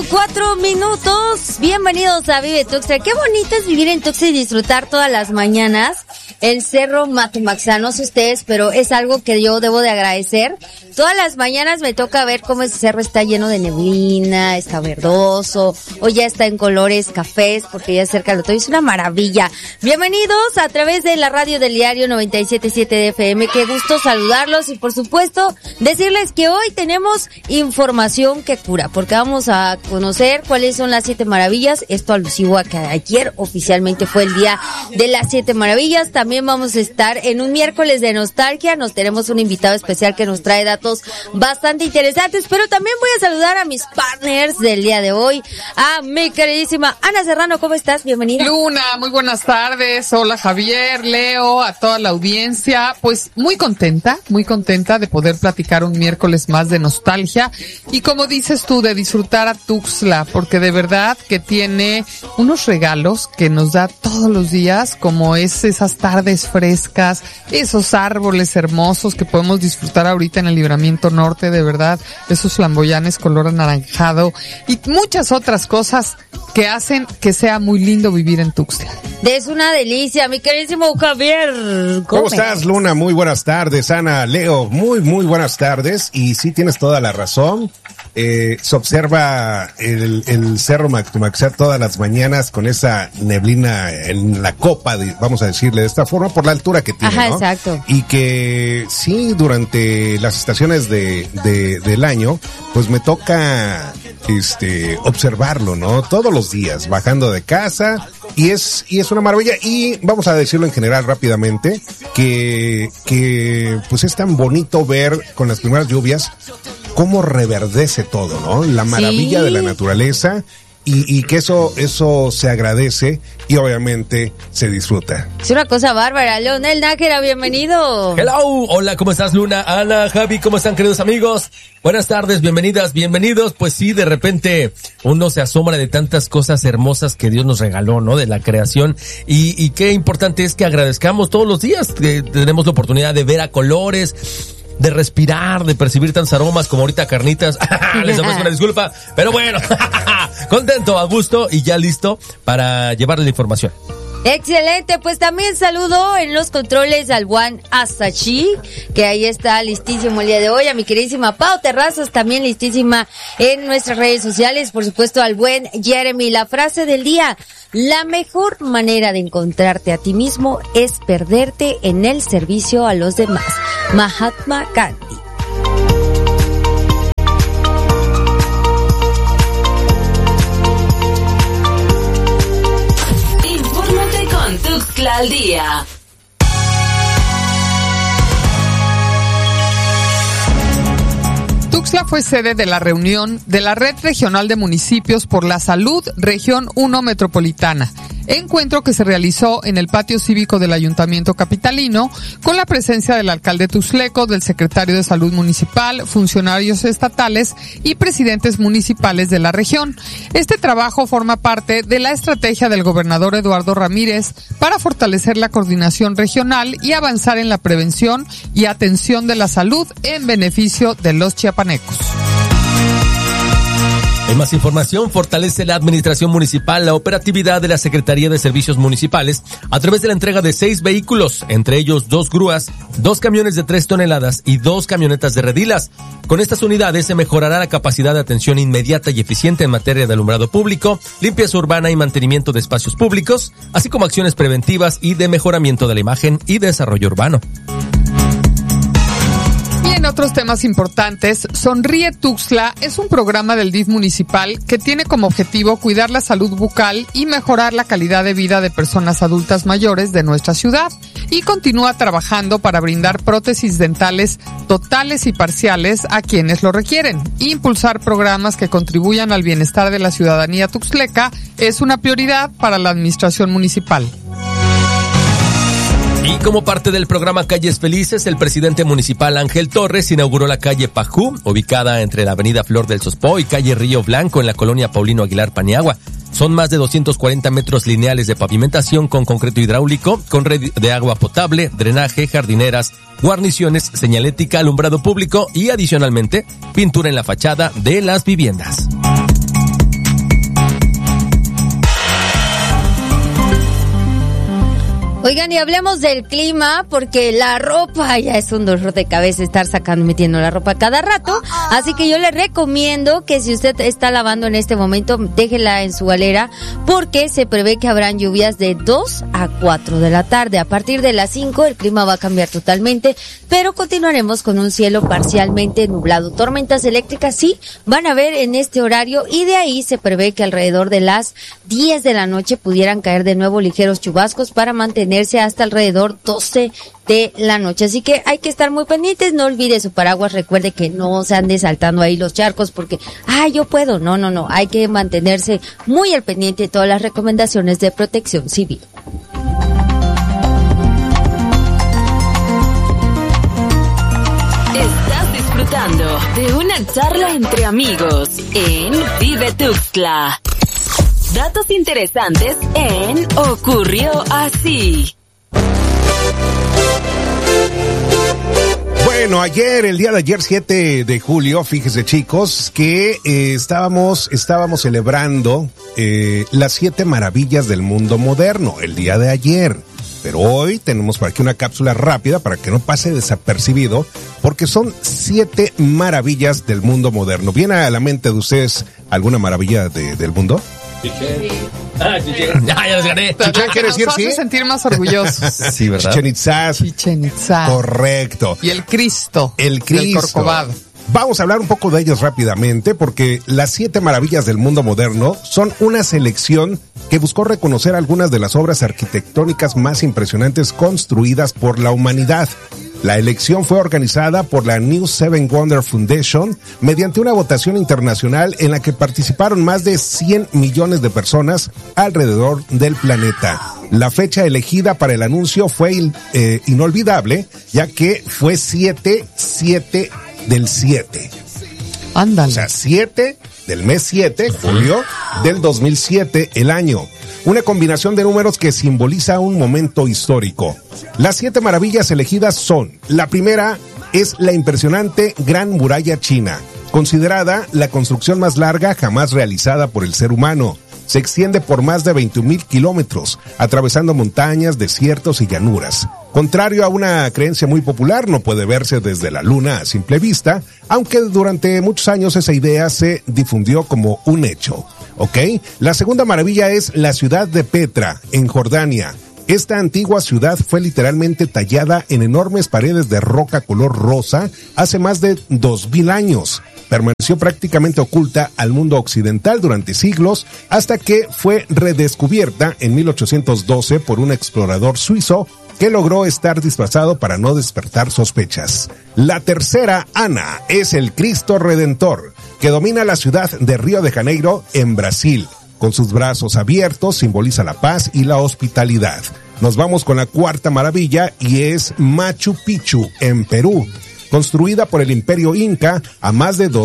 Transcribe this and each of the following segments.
8:04. Bienvenidos a Vive Tuxtla. Qué bonito es vivir en Tuxtla y disfrutar todas las mañanas el Cerro Matumaxá. No sé ustedes, pero es algo que yo debo de agradecer. Todas las mañanas me toca ver cómo ese cerro está lleno de neblina, está verdoso, o ya está en colores cafés, porque ya es cerca del otoño. Es una maravilla. Bienvenidos a través de la radio del diario 97.7 de FM. Qué gusto saludarlos y, por supuesto, decirles que hoy tenemos información que cura, porque vamos a conocer cuáles son las 7 maravillas. Esto alusivo a que ayer oficialmente fue el día de las 7 maravillas. También vamos a estar en un miércoles de nostalgia. Nos tenemos un invitado especial que nos trae datos bastante interesantes, pero también voy a saludar a mis partners del día de hoy, a mi queridísima Ana Serrano. ¿Cómo estás? Bienvenida. Luna, muy buenas tardes. Hola Javier, Leo, a toda la audiencia. Pues muy contenta de poder platicar un miércoles más de nostalgia y, como dices tú, de disfrutar a Tuxtla, porque de verdad que tiene unos regalos que nos da todos los días, como es esas tardes frescas, esos árboles hermosos que podemos disfrutar ahorita en el Libramiento Norte, de verdad, esos flamboyanes color anaranjado y muchas otras cosas que hacen que sea muy lindo vivir en Tuxtla. Es una delicia, mi queridísimo Javier. ¿Cómo estás, Luna? Muy buenas tardes. Ana, Leo, muy buenas tardes. Y sí, tienes toda la razón. Se observa el Cerro Matumaxá todas las mañanas con esa neblina en la copa, vamos a decirle de esta forma, por la altura que tiene. Ajá, ¿no? exacto. Y que sí, durante las estaciones del año, pues me toca observarlo, ¿no? Todos los días, bajando de casa, y es una maravilla. Y vamos a decirlo en general rápidamente, que pues es tan bonito ver con las primeras lluvias cómo reverdece todo, ¿no? La maravilla de la naturaleza y que eso se agradece y obviamente se disfruta. Es una cosa bárbara. Leonel Nájera, bienvenido. Hello, hola, ¿cómo estás, Luna? Ana, Javi, ¿cómo están, queridos amigos? Buenas tardes, bienvenidas, bienvenidos. Pues sí, de repente uno se asombra de tantas cosas hermosas que Dios nos regaló, ¿no? De la creación. Y qué importante es que agradezcamos todos los días, que tenemos la oportunidad de ver a colores, de respirar, de percibir tantos aromas como ahorita carnitas. Les ofrezco una disculpa, pero bueno, contento, a gusto y ya listo para llevarles la información. Excelente, pues también saludo en los controles al Juan Asachi, que ahí está listísimo el día de hoy, a mi queridísima Pau Terrazas, también listísima en nuestras redes sociales, por supuesto al buen Jeremy. La frase del día: la mejor manera de encontrarte a ti mismo es perderte en el servicio a los demás. Mahatma Gandhi. Tuxtla al día. Tuxtla fue sede de la reunión de la Red Regional de Municipios por la Salud Región 1 Metropolitana, encuentro que se realizó en el patio cívico del Ayuntamiento Capitalino con la presencia del alcalde tuxtleco, del secretario de Salud Municipal, funcionarios estatales y presidentes municipales de la región. Este trabajo forma parte de la estrategia del gobernador Eduardo Ramírez para fortalecer la coordinación regional y avanzar en la prevención y atención de la salud en beneficio de los chiapanecos. En más información, fortalece la administración municipal la operatividad de la Secretaría de Servicios Municipales a través de la entrega de 6 vehículos, entre ellos 2 grúas, 2 camiones de 3 toneladas y 2 camionetas de redilas. Con estas unidades se mejorará la capacidad de atención inmediata y eficiente en materia de alumbrado público, limpieza urbana y mantenimiento de espacios públicos, así como acciones preventivas y de mejoramiento de la imagen y desarrollo urbano. En otros temas importantes, Sonríe Tuxtla es un programa del DIF municipal que tiene como objetivo cuidar la salud bucal y mejorar la calidad de vida de personas adultas mayores de nuestra ciudad, y continúa trabajando para brindar prótesis dentales totales y parciales a quienes lo requieren. Impulsar programas que contribuyan al bienestar de la ciudadanía tuxtleca es una prioridad para la administración municipal. Y como parte del programa Calles Felices, el presidente municipal Ángel Torres inauguró la calle Pajú, ubicada entre la avenida Flor del Sospó y calle Río Blanco en la colonia Paulino Aguilar Paniagua. Son más de 240 metros lineales de pavimentación con concreto hidráulico, con red de agua potable, drenaje, jardineras, guarniciones, señalética, alumbrado público y, adicionalmente, pintura en la fachada de las viviendas. Oigan, y hablemos del clima, porque la ropa ya es un dolor de cabeza estar sacando y metiendo la ropa cada rato. Así que yo le recomiendo que si usted está lavando en este momento, déjela en su galera, porque se prevé que habrán lluvias de 2 a 4 de la tarde. A partir de las 5 el clima va a cambiar totalmente, pero continuaremos con un cielo parcialmente nublado. Tormentas eléctricas sí van a haber en este horario, y de ahí se prevé que alrededor de las 10 de la noche pudieran caer de nuevo ligeros chubascos para mantenerse hasta alrededor 12 de la noche. Así que hay que estar muy pendientes. No olvide su paraguas. Recuerde que no se ande saltando ahí los charcos porque, yo puedo. No. Hay que mantenerse muy al pendiente de todas las recomendaciones de protección civil. Estás disfrutando de una charla entre amigos en Vive Tuxtla. Datos interesantes en Ocurrió Así. Bueno, el día de ayer, 7 de julio, fíjese chicos, que estábamos celebrando las 7 maravillas del mundo moderno, el día de ayer. Pero hoy tenemos por aquí una cápsula rápida para que no pase desapercibido, porque son 7 maravillas del mundo moderno. ¿Viene a la mente de ustedes alguna maravilla del mundo? Chichén. Chichén. Ya los gané. Chichén quiere decir sí. Nos hace sentir más orgullosos. Sí, ¿verdad? Chichén Itzá. Correcto. Y el Cristo. El Cristo. Del Corcovado. Vamos a hablar un poco de ellos rápidamente, porque las 7 maravillas del mundo moderno son una selección que buscó reconocer algunas de las obras arquitectónicas más impresionantes construidas por la humanidad. La elección fue organizada por la New Seven Wonder Foundation mediante una votación internacional en la que participaron más de 100 millones de personas alrededor del planeta. La fecha elegida para el anuncio fue inolvidable, ya que fue 7 del 7. Ándale. O sea, 7 del mes 7, julio del 2007, el año. Una combinación de números que simboliza un momento histórico. Las 7 maravillas elegidas son: la primera es la impresionante Gran Muralla China, considerada la construcción más larga jamás realizada por el ser humano. Se extiende por más de 21,000 kilómetros, atravesando montañas, desiertos y llanuras. Contrario a una creencia muy popular, no puede verse desde la luna a simple vista, aunque durante muchos años esa idea se difundió como un hecho. ¿Ok? La segunda maravilla es la ciudad de Petra, en Jordania. Esta antigua ciudad fue literalmente tallada en enormes paredes de roca color rosa hace más de 2,000 años. Permaneció prácticamente oculta al mundo occidental durante siglos, hasta que fue redescubierta en 1812 por un explorador suizo que logró estar disfrazado para no despertar sospechas. La tercera, Ana, es el Cristo Redentor, que domina la ciudad de Río de Janeiro, en Brasil. Con sus brazos abiertos simboliza la paz y la hospitalidad. Nos vamos con la cuarta maravilla, y es Machu Picchu, en Perú. Construida por el Imperio Inca a más de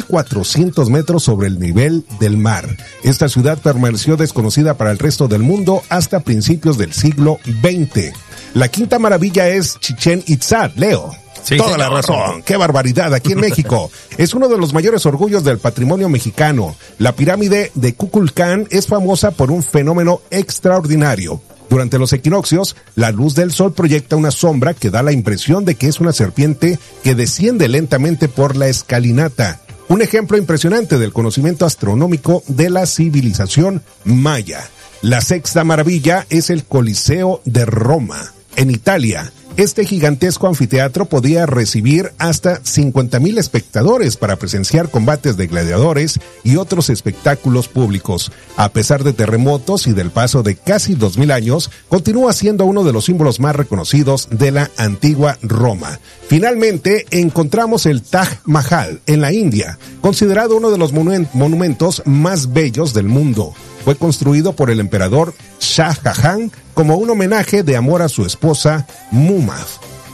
2,400 metros sobre el nivel del mar. Esta ciudad permaneció desconocida para el resto del mundo hasta principios del siglo XX. La quinta maravilla es Chichén Itzá, Leo. Sí, toda la razón. ¡Qué barbaridad! Aquí en México es uno de los mayores orgullos del patrimonio mexicano. La pirámide de Kukulcán es famosa por un fenómeno extraordinario. Durante los equinoccios, la luz del sol proyecta una sombra que da la impresión de que es una serpiente que desciende lentamente por la escalinata. Un ejemplo impresionante del conocimiento astronómico de la civilización maya. La sexta maravilla es el Coliseo de Roma, en Italia. Este gigantesco anfiteatro podía recibir hasta 50,000 espectadores para presenciar combates de gladiadores y otros espectáculos públicos. A pesar de terremotos y del paso de casi 2,000 años, continúa siendo uno de los símbolos más reconocidos de la antigua Roma. Finalmente, encontramos el Taj Mahal en la India, considerado uno de los monumentos más bellos del mundo. Fue construido por el emperador Shah Jahan como un homenaje de amor a su esposa Mumtaz.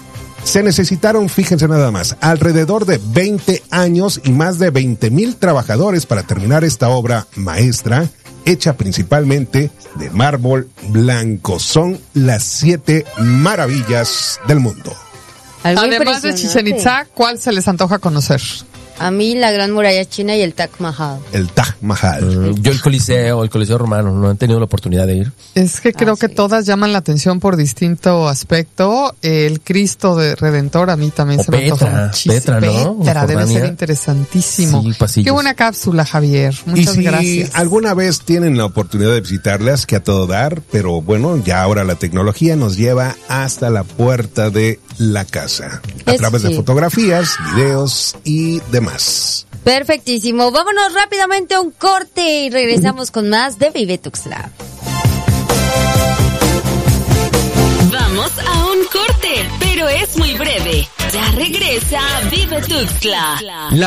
Se necesitaron, fíjense nada más, alrededor de 20 años y más de 20,000 trabajadores para terminar esta obra maestra, hecha principalmente de mármol blanco. Son las 7 maravillas del mundo. Además de Chichén Itzá, ¿cuál se les antoja conocer? A mí la Gran Muralla China y el Taj Mahal. El Taj Mahal. Yo el Coliseo Romano, no he tenido la oportunidad de ir. Es que creo que sí. todas llaman la atención por distinto aspecto. El Cristo de Redentor a mí también O se me antoja Petra, muchísimo. Petra, ¿no? Petra, debe Jordania. ser interesantísimo. Sí, pasillos. Qué buena cápsula, Javier. Muchas y si gracias. alguna vez tienen la oportunidad de visitarlas, que a todo dar, pero bueno, ya ahora la tecnología nos lleva hasta la puerta de la casa. A través de Sí. fotografías, videos y demás. Perfectísimo. Vámonos rápidamente a un corte y regresamos con más de Vive Tuxtla. Vamos a un corte, pero es muy breve. Ya regresa Vive Tuxtla.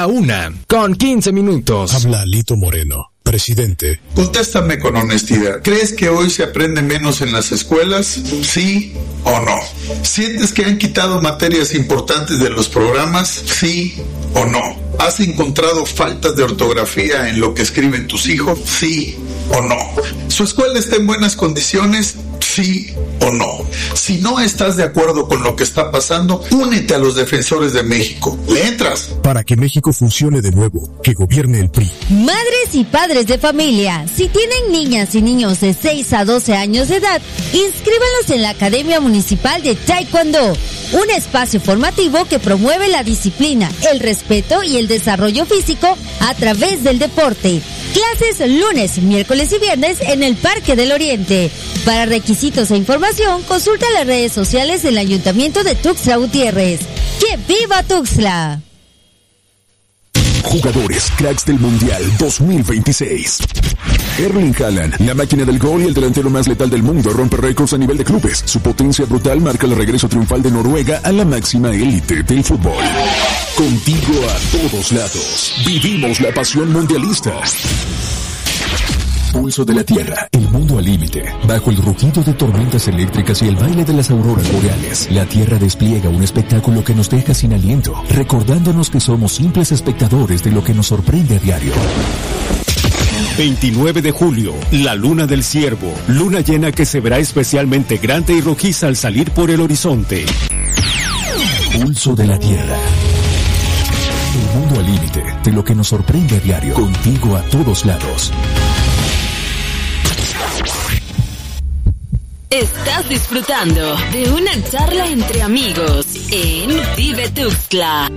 1:15. Habla Lito Moreno, presidente. Contéstame con honestidad. ¿Crees que hoy se aprende menos en las escuelas? ¿Sí o no? ¿Sientes que han quitado materias importantes de los programas? ¿Sí o no? ¿Has encontrado faltas de ortografía en lo que escriben tus hijos? ¿Sí o no? ¿Su escuela está en buenas condiciones? ¿Sí o no? Si no estás de acuerdo con lo que está pasando, únete a los defensores de México. ¿Le entras? Para que México funcione de nuevo, que gobierne el PRI. Madres y padres de familia, si tienen niñas y niños de 6 a 12 años de edad, inscríbanlos en la Academia Municipal de Taekwondo, un espacio formativo que promueve la disciplina, el respeto y el desarrollo físico a través del deporte. Clases lunes, miércoles y viernes en el Parque del Oriente. Para requisitos e información, consulta las redes sociales del Ayuntamiento de Tuxtla Gutiérrez. ¡Que viva Tuxtla! Jugadores cracks del Mundial 2026. Erling Haaland, la máquina del gol y el delantero más letal del mundo, rompe récords a nivel de clubes. Su potencia brutal marca el regreso triunfal de Noruega a la máxima élite del fútbol. Contigo a todos lados. Vivimos la pasión mundialista. Pulso de la Tierra, el mundo al límite. Bajo el rugido de tormentas eléctricas y el baile de las auroras boreales, la Tierra despliega un espectáculo que nos deja sin aliento, recordándonos que somos simples espectadores de lo que nos sorprende a diario. 29 de julio, la luna del ciervo, luna llena que se verá especialmente grande y rojiza al salir por el horizonte. Pulso de la Tierra. El mundo al límite de lo que nos sorprende a diario, contigo a todos lados. Estás disfrutando de una charla entre amigos en Vive Tuxtla.